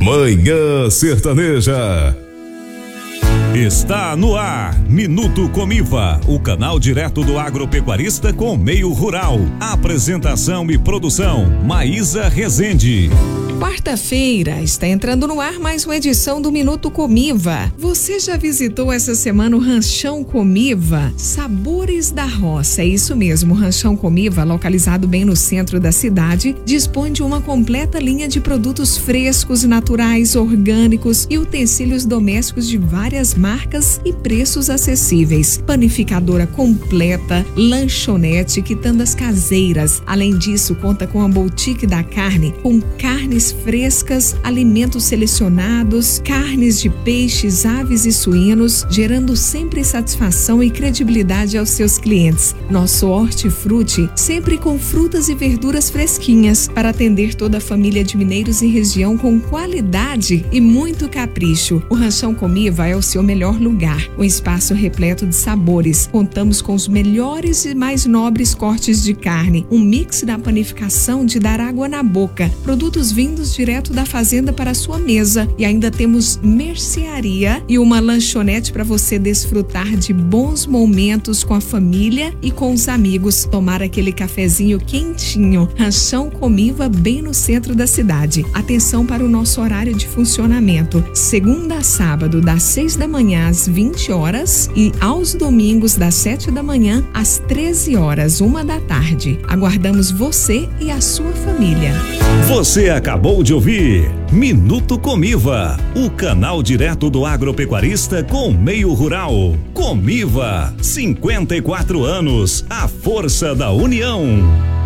Manhã Sertaneja. Está no ar, Minuto Comiva, o canal direto do agropecuarista com o meio rural. Apresentação e produção, Maísa Rezende. Quarta-feira está entrando no ar mais uma edição do Minuto Comiva. Você já visitou essa semana o Ranchão Comiva? Sabores da Roça, é isso mesmo. O Ranchão Comiva, localizado bem no centro da cidade, dispõe de uma completa linha de produtos frescos, naturais, orgânicos e utensílios domésticos de várias marcas e preços acessíveis. Panificadora completa, lanchonete, quitandas caseiras. Além disso, conta com a Boutique da Carne, com carnes frescas, alimentos selecionados, carnes de peixes, aves e suínos, gerando sempre satisfação e credibilidade aos seus clientes. Nosso hortifruti, sempre com frutas e verduras fresquinhas, para atender toda a família de mineiros e região com qualidade e muito capricho. O Ranchão Comiva é o seu melhor lugar, um espaço repleto de sabores. Contamos com os melhores e mais nobres cortes de carne, um mix da panificação de dar água na boca, produtos vindos direto da fazenda para a sua mesa, e ainda temos mercearia e uma lanchonete para você desfrutar de bons momentos com a família e com os amigos, tomar aquele cafezinho quentinho. Ranchão Comiva, bem no centro da cidade. Atenção para o nosso horário de funcionamento: segunda a sábado, das 6 da manhã às 20 horas e aos domingos das 7 da manhã às 13 horas, 1 da tarde. Aguardamos você e a sua família. Você acabou de ouvir Minuto Comiva, o canal direto do agropecuarista com o meio rural. Comiva, 54 anos, a força da união.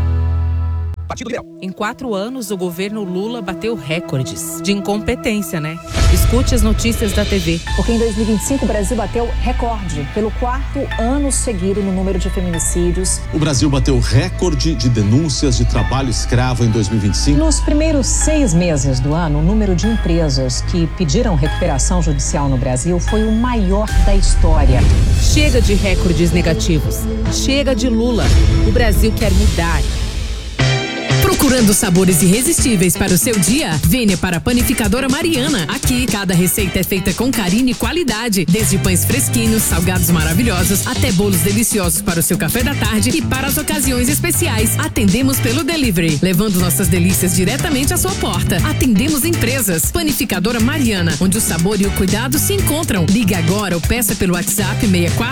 Em 4 anos, o governo Lula bateu recordes de incompetência, né? Escute as notícias da TV. Porque em 2025 o Brasil bateu recorde pelo 4º ano seguido no número de feminicídios. O Brasil bateu recorde de denúncias de trabalho escravo em 2025. Nos primeiros 6 meses do ano, o número de empresas que pediram recuperação judicial no Brasil foi o maior da história. Chega de recordes negativos. Chega de Lula. O Brasil quer mudar. Procurando sabores irresistíveis para o seu dia? Venha para a Panificadora Mariana. Aqui, cada receita é feita com carinho e qualidade. Desde pães fresquinhos, salgados maravilhosos, até bolos deliciosos para o seu café da tarde e para as ocasiões especiais. Atendemos pelo delivery, levando nossas delícias diretamente à sua porta. Atendemos empresas. Panificadora Mariana, onde o sabor e o cuidado se encontram. Ligue agora ou peça pelo WhatsApp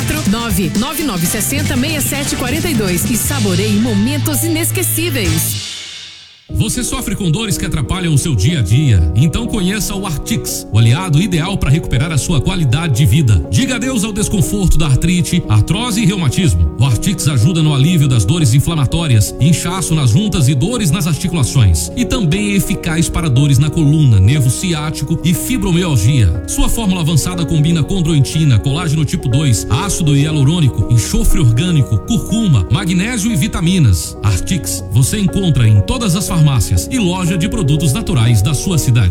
649-9960-6742 e saboreie momentos inesquecíveis. Você sofre com dores que atrapalham o seu dia a dia? Então conheça o Artix, o aliado ideal para recuperar a sua qualidade de vida. Diga adeus ao desconforto da artrite, artrose e reumatismo. O Artix ajuda no alívio das dores inflamatórias, inchaço nas juntas e dores nas articulações. E também é eficaz para dores na coluna, nervo ciático e fibromialgia. Sua fórmula avançada combina condroitina, colágeno tipo 2, ácido hialurônico, enxofre orgânico, curcuma, magnésio e vitaminas. Artix você encontra em todas as farmácias e loja de produtos naturais da sua cidade.